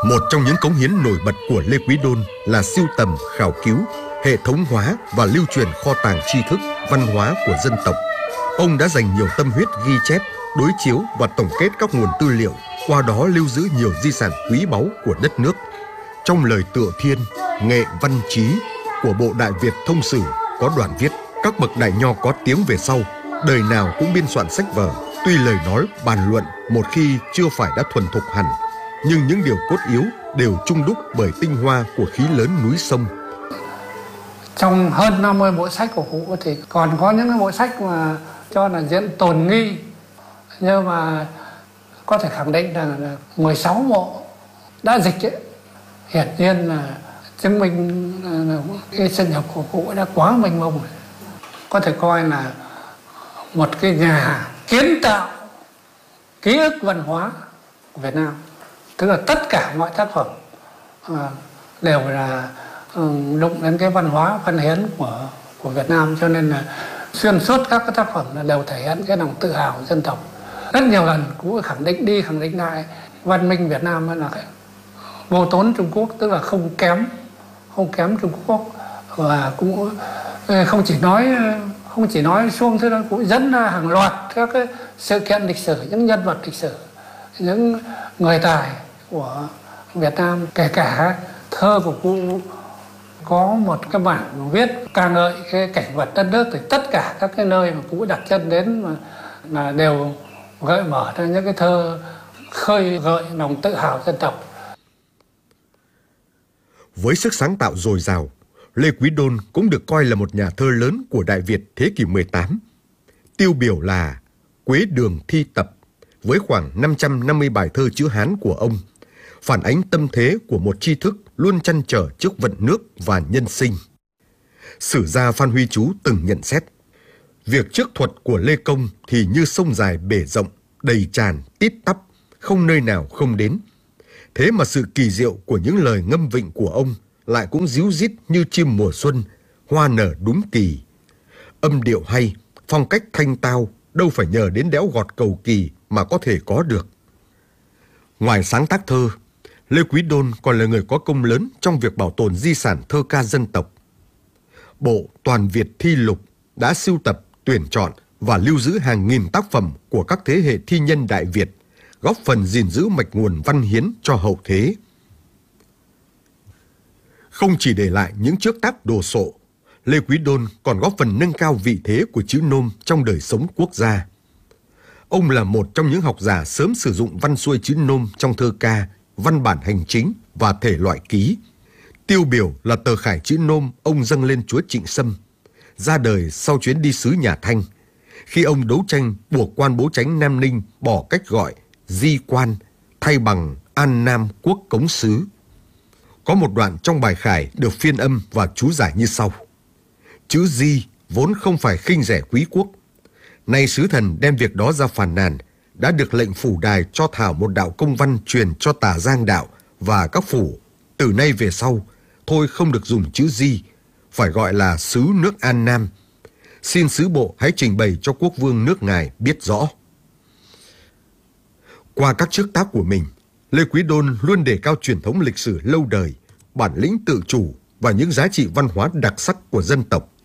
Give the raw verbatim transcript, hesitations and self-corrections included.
Một trong những cống hiến nổi bật của Lê Quý Đôn là sưu tầm, khảo cứu, hệ thống hóa và lưu truyền kho tàng tri thức, văn hóa của dân tộc. Ông đã dành nhiều tâm huyết ghi chép, đối chiếu và tổng kết các nguồn tư liệu, qua đó lưu giữ nhiều di sản quý báu của đất nước. Trong lời tựa thiên, nghệ văn chí của Bộ Đại Việt Thông Sử có đoạn viết: các bậc đại nho có tiếng về sau, đời nào cũng biên soạn sách vở, tuy lời nói bàn luận một khi chưa phải đã thuần thục hẳn, nhưng những điều cốt yếu đều chung đúc bởi tinh hoa của khí lớn núi sông. Trong hơn năm mươi bộ sách của cụ thì còn có những cái bộ sách mà cho là diện tồn nghi, nhưng mà có thể khẳng định là mười sáu bộ đã dịch ấy. Hiển nhiên là chứng minh là cái sự nghiệp của cụ đã quá mênh mông, có thể coi là một cái nhà kiến tạo ký ức văn hóa của Việt Nam. Tức là tất cả mọi tác phẩm đều là đụng đến cái văn hóa văn hiến của của Việt Nam, cho nên là xuyên suốt các cái tác phẩm là đều thể hiện cái lòng tự hào dân tộc. Rất nhiều lần cũng khẳng định đi khẳng định lại văn minh Việt Nam là cái vô tốn Trung Quốc, tức là không kém không kém Trung Quốc, và cũng không chỉ nói không chỉ nói xuông thế đâu, cũng dẫn ra hàng loạt các cái sự kiện lịch sử, những nhân vật lịch sử, những người tài của Việt Nam, kể cả thơ của cụ có một cái bản viết ca ngợi cái cảnh vật đất nước, thì tất cả các cái nơi mà cụ đặt chân đến mà là đều gợi mở ra những cái thơ khơi gợi lòng tự hào dân tộc. Với sức sáng tạo dồi dào, Lê Quý Đôn cũng được coi là một nhà thơ lớn của Đại Việt thế kỷ mười tám. Tiêu biểu là Quế Đường Thi Tập với khoảng năm trăm năm mươi bài thơ chữ Hán của ông, phản ánh tâm thế của một tri thức luôn trăn trở trước vận nước và nhân sinh. Sử gia Phan Huy Chú từng nhận xét: việc trước thuật của Lê Công thì như sông dài bể rộng, đầy tràn, tít tắp, không nơi nào không đến. Thế mà sự kỳ diệu của những lời ngâm vịnh của ông lại cũng ríu rít như chim mùa xuân, hoa nở đúng kỳ. Âm điệu hay, phong cách thanh tao, đâu phải nhờ đến đẽo gọt cầu kỳ mà có thể có được. Ngoài sáng tác thơ, Lê Quý Đôn còn là người có công lớn trong việc bảo tồn di sản thơ ca dân tộc. Bộ Toàn Việt Thi Lục đã sưu tập, tuyển chọn và lưu giữ hàng nghìn tác phẩm của các thế hệ thi nhân Đại Việt, góp phần gìn giữ mạch nguồn văn hiến cho hậu thế. Không chỉ để lại những trước tác đồ sộ, Lê Quý Đôn còn góp phần nâng cao vị thế của chữ nôm trong đời sống quốc gia. Ông là một trong những học giả sớm sử dụng văn xuôi chữ nôm trong thơ ca, văn bản hành chính và thể loại ký. Tiêu biểu là tờ khải chữ nôm ông dâng lên chúa Trịnh Sâm, ra đời sau chuyến đi sứ nhà Thanh, khi ông đấu tranh buộc quan bố chánh Nam Ninh bỏ cách gọi di quan, thay bằng an nam quốc cống sứ. Có một đoạn trong bài khải được phiên âm và chú giải như sau: chữ di vốn không phải khinh rẻ quý quốc, nay sứ thần đem việc đó ra phàn nàn, đã được lệnh phủ đài cho thảo một đạo công văn truyền cho Tả Giang đạo và các phủ, từ nay về sau thôi không được dùng chữ di, phải gọi là sứ nước An Nam. Xin sứ bộ hãy trình bày cho quốc vương nước ngài biết rõ. Qua các trước tác của mình, Lê Quý Đôn luôn đề cao truyền thống lịch sử lâu đời, bản lĩnh tự chủ và những giá trị văn hóa đặc sắc của dân tộc.